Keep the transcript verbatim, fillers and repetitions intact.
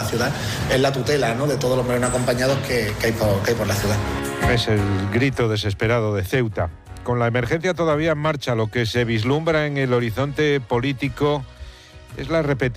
ciudad es la tutela, ¿no?, de todos los menores acompañados que, que, hay por, que hay por la ciudad. Es el grito desesperado de Ceuta. Con la emergencia todavía en marcha, lo que se vislumbra en el horizonte político es la repetición